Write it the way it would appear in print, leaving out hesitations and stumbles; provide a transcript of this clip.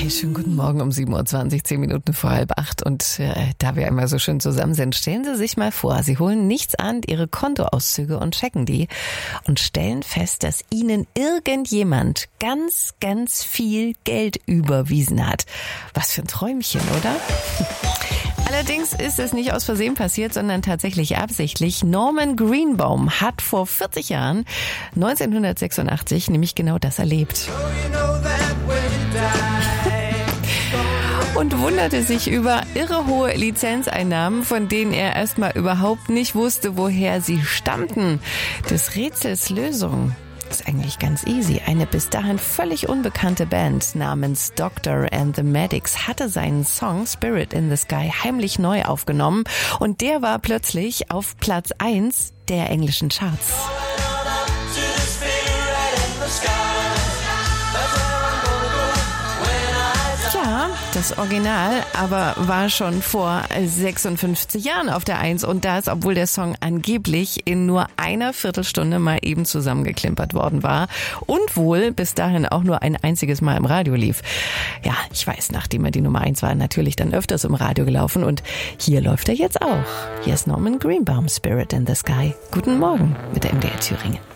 Hey, schönen guten Morgen um 7:20 Uhr, 10 Minuten vor 7:30. Und da wir einmal so schön zusammen sind, stellen Sie sich mal vor, Sie holen nichts an, Ihre Kontoauszüge und checken die und stellen fest, dass Ihnen irgendjemand ganz, ganz viel Geld überwiesen hat. Was für ein Träumchen, oder? Allerdings ist es nicht aus Versehen passiert, sondern tatsächlich absichtlich. Norman Greenbaum hat vor 40 Jahren, 1986, nämlich genau das erlebt. Und wunderte sich über irre hohe Lizenzeinnahmen, von denen er erstmal überhaupt nicht wusste, woher sie stammten. Des Rätsels Lösung ist eigentlich ganz easy. Eine bis dahin völlig unbekannte Band namens Doctor and the Medics hatte seinen Song Spirit in the Sky heimlich neu aufgenommen und der war plötzlich auf Platz 1 der englischen Charts. Ja, das Original aber war schon vor 56 Jahren auf der 1 und das, obwohl der Song angeblich in nur einer Viertelstunde mal eben zusammengeklimpert worden war und wohl bis dahin auch nur ein einziges Mal im Radio lief. Ja, ich weiß, nachdem er die Nummer 1 war, natürlich dann öfters im Radio gelaufen und hier läuft er jetzt auch. Hier ist Norman Greenbaum, Spirit in the Sky. Guten Morgen mit der MDR Thüringen.